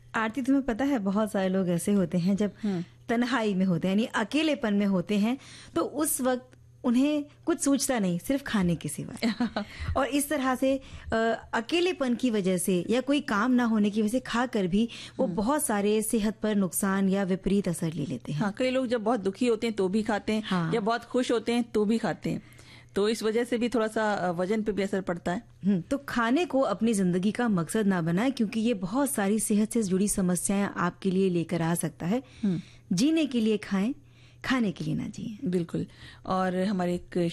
आरती, तुम्हें पता है बहुत सारे लोग ऐसे होते हैं जब तन्हाई में होते हैं, यानी अकेलेपन में होते हैं, तो उस वक्त उन्हें कुछ सूझता नहीं सिर्फ खाने के सिवा। और इस तरह से अकेलेपन की वजह से या कोई काम ना होने की वजह से खाकर भी वो बहुत सारे सेहत पर नुकसान या विपरीत असर ले लेते हैं। हाँ, कई लोग जब बहुत दुखी होते हैं तो भी खाते हैं, हाँ। जब बहुत खुश होते हैं तो भी खाते हैं, तो इस वजह से भी थोड़ा सा वजन पे भी असर पड़ता है। तो खाने को अपनी जिंदगी का मकसद ना बनाए, क्योंकि ये बहुत सारी सेहत से जुड़ी समस्याएं आपके लिए लेकर आ सकता है। जीने के लिए खाएं, खाने के लिए ना जिए। बिल्कुल। और हमारे एक